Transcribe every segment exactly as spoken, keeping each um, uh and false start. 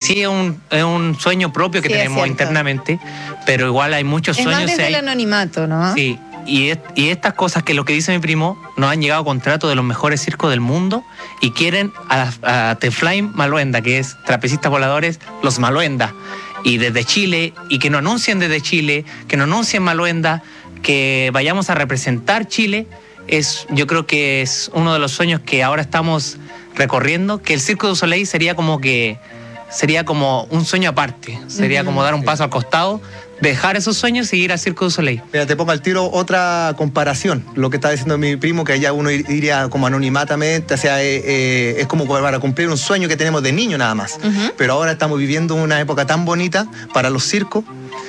Sí, es un, es un sueño propio que sí, tenemos internamente, pero igual hay muchos es sueños. Es más desde hay, el anonimato, ¿no? Sí, y, es, y estas cosas que lo que dice mi primo, nos han llegado contratos de los mejores circos del mundo y quieren a, a The Flying Maluenda, que es trapecistas voladores, los Maluenda, y desde Chile, y que nos anuncien desde Chile, que nos anuncien Maluenda, que vayamos a representar Chile. Es, yo creo que es uno de los sueños que ahora estamos recorriendo, que el Circo du Soleil sería como que sería como un sueño aparte, sería uh-huh. como dar un paso al costado, dejar esos sueños y ir al Circo du Soleil. Mira, te pongo al tiro otra comparación, lo que está diciendo mi primo, que allá uno iría como anonimatamente, o sea, eh, eh, es como para cumplir un sueño que tenemos de niño nada más, uh-huh. pero ahora estamos viviendo una época tan bonita para los circos.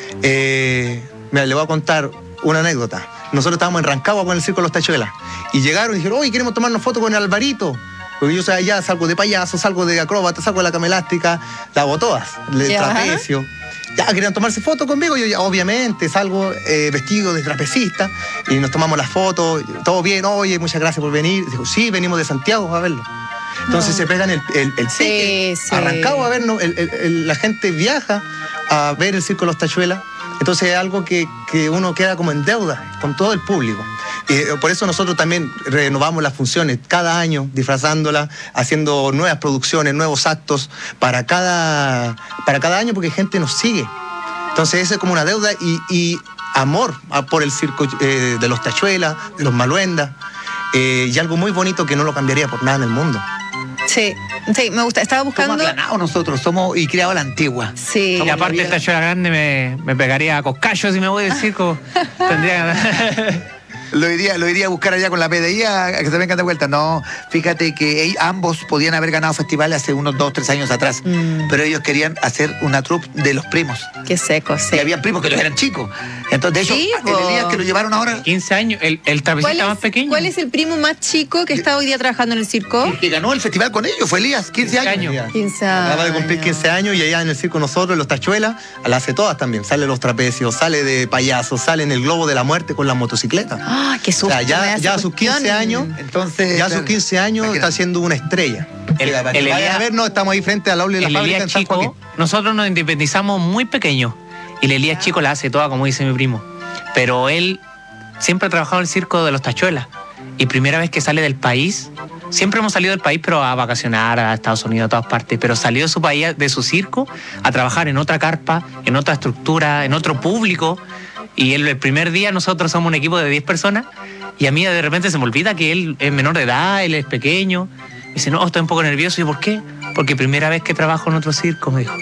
Eh, mira, le voy a contar una anécdota. Nosotros estábamos en Rancagua con el Circo Los Tachuelas y llegaron y dijeron, oye, queremos tomarnos fotos con el Alvarito. Porque yo, o sea, ya salgo de payaso, salgo de acróbata, salgo de la cama elástica, la hago todas, el trapecio. Ya, querían tomarse fotos conmigo, yo ya, obviamente, salgo eh, vestido de trapecista y nos tomamos las fotos, todo bien, oye, muchas gracias por venir. Digo, sí, venimos de Santiago a verlo. Entonces no. se pegan el, el, el ticket, sí, sí. arrancado a vernos, el, el, el, la gente viaja a ver el Circo Los Tachuelas. Entonces es algo que, que uno queda como en deuda con todo el público. Y por eso nosotros también renovamos las funciones cada año, disfrazándolas, haciendo nuevas producciones, nuevos actos para cada, para cada año, porque gente nos sigue. Entonces eso es como una deuda y, y amor por el circo eh, de Los Tachuelas, de los Maluendas, eh, y algo muy bonito que no lo cambiaría por nada en el mundo. Sí, sí, me gusta. Estaba buscando... Somos aplanados nosotros, somos y criados a la antigua. Sí. Y aparte esta tachuela grande me, me pegaría a coscallo si me voy del circo. Tendría que... Lo iría, lo iría a buscar allá con la P D I a, a que se vengan de vuelta. No, fíjate que ellos, ambos podían haber ganado festivales hace unos dos, tres años atrás, mm. pero ellos querían hacer una troupe de los primos. Qué seco, sí. Y había primos que los eran chicos. Entonces, de hecho, sí, el Elías que lo llevaron ahora... quince años, el, el trapecista más pequeño. ¿Cuál es el primo más chico que está hoy día trabajando en el circo? El que ganó el festival con ellos fue Elías, quince años. quince años. Acaba de cumplir quince años y allá en el circo nosotros, Los Tachuelas, la hace todas también. Sale los trapecios, sale de payaso, sale en el globo de la muerte con la motocicleta. ¡Ah, qué susto! O sea, ya, ya a sus quince años, entonces, ya a sus quince años está siendo una estrella. El, el, el Elías, a ver, no, estamos ahí frente al aula de la fábrica en San Joaquín. Nosotros nos independizamos muy pequeños y el Elías chico la hace toda, como dice mi primo. Pero él siempre ha trabajado en el circo de Los Tachuelas y primera vez que sale del país, siempre hemos salido del país pero a vacacionar a Estados Unidos, a todas partes, pero salió de su país, de su circo, a trabajar en otra carpa, en otra estructura, en otro público. Y él, el primer día nosotros somos un equipo de diez personas y a mí de repente se me olvida que él es menor de edad, él es pequeño. Me dice, no, estoy un poco nervioso. ¿Y por qué? Porque primera vez que trabajo en otro circo, me dijo.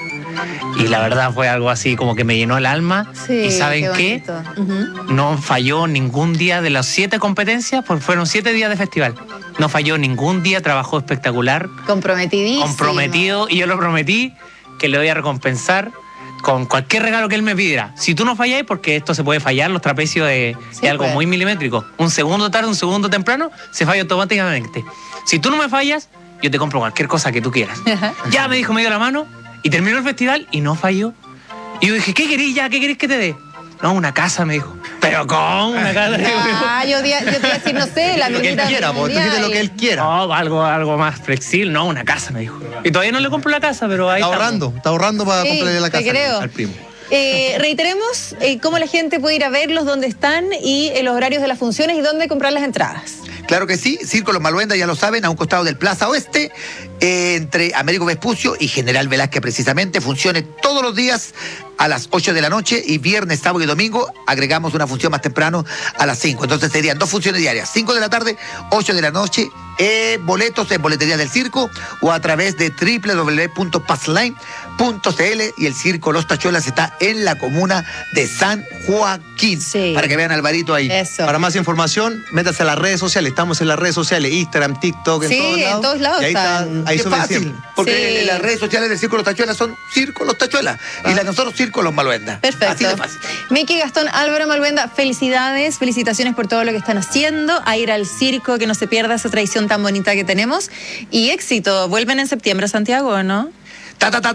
Y la verdad fue algo así como que me llenó el alma. Sí, y ¿saben qué? qué? Uh-huh. No falló ningún día de las siete competencias, porque fueron siete días de festival. No falló ningún día, trabajó espectacular. Comprometidísimo. Comprometido, y yo lo prometí que le voy a recompensar con cualquier regalo que él me pidiera. Si tú no falláis, porque esto se puede fallar, los trapecios de, sí, es algo pues. muy milimétrico. Un segundo tarde, un segundo temprano, se falla automáticamente. Si tú no me fallas, yo te compro cualquier cosa que tú quieras. Ya me dijo, me dio la mano, y terminó el festival y no falló. Y yo dije, ¿qué querés ya? ¿Qué querés que te dé? No, una casa, me dijo. ¿Pero cómo? Una casa. Ah, yo, yo te iba a decir, no sé, la lo que él quiera, vos, tú dices lo que él quiera. No, algo, algo más flexible. No, una casa, me dijo. Y todavía no le compro la casa, pero ahí está ahorrando, estamos. Está ahorrando para sí, comprarle la casa creo. al primo. Eh, reiteremos eh, cómo la gente puede ir a verlos, dónde están y eh, los horarios de las funciones y dónde comprar las entradas. Claro que sí, Circo Los Maluendas, ya lo saben, a un costado del Plaza Oeste, eh, entre Américo Vespucio y General Velázquez precisamente, funciones todos los días a las ocho de la noche y viernes, sábado y domingo agregamos una función más temprano a las cinco. Entonces serían dos funciones diarias, cinco de la tarde, ocho de la noche, eh, boletos en Boletería del Circo o a través de doble u doble u doble u punto passline punto c l y el Circo Los Tachuelas está en la comuna de San Joaquín. Sí. Para que vean a Alvarito ahí. Eso. Para más información, métanse a las redes sociales. Estamos en las redes sociales, Instagram, TikTok, en sí, todos lados. en todos lados. Y ahí está, ahí es fácil, porque sí. las redes sociales del Circo Los Tachuelas son Circo Los Tachuelas ah. y las de nosotros Circo Los Maluendas. Perfecto. Así de fácil. Miki, Gastón, Álvaro Maluenda, felicidades, felicitaciones por todo lo que están haciendo, a ir al circo, que no se pierda esa tradición tan bonita que tenemos y éxito. Vuelven en septiembre a Santiago, ¿no? Ta, ta, ta,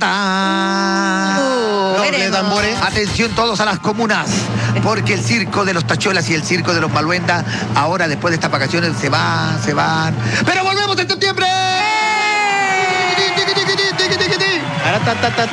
ta. Uh, Doble tambores. Atención todos a las comunas, porque el Circo de Los Tachuelas y el Circo de Los Maluendas, ahora después de estas vacaciones se van, se van. ¡Pero volvemos en septiembre!